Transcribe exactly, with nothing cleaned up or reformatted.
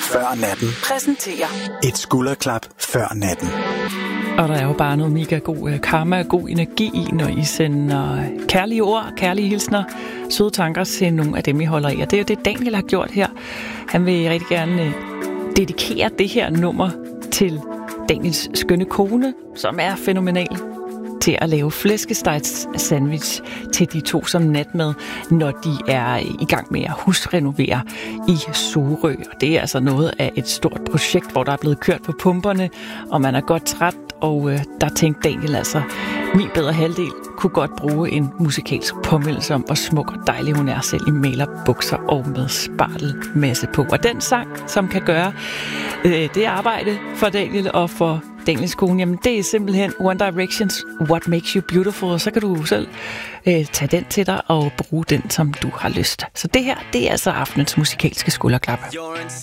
før natten præsenterer et skulderklap før natten. Og der er jo bare noget mega god karma og god energi i, når I sender kærlige ord, kærlige hilsner, søde tanker til nogle af dem, I holder i. Og det er jo det, Daniel har gjort her. Han vil rigtig gerne dedikere det her nummer til Daniels skønne kone, som er fænomenal til at lave flæskestegs sandwich til de to som natmad, når de er i gang med at husrenovere i Sorø. Og det er altså noget af et stort projekt, hvor der er blevet kørt på pumperne, og man er godt træt, og øh, der tænkte Daniel altså, min bedre halvdel kunne godt bruge en musikalsk påmeldelse om, hvor smuk og dejlig hun er selv i malerbukser og med spartelmasse på. Og den sang, som kan gøre øh, det arbejde for Daniel og for Daniels kone, jamen det er simpelthen One Directions What Makes You Beautiful, og så kan du selv øh, tage den til dig og bruge den, som du har lyst. Så det her, det er altså aftenens musikalske skulderklap.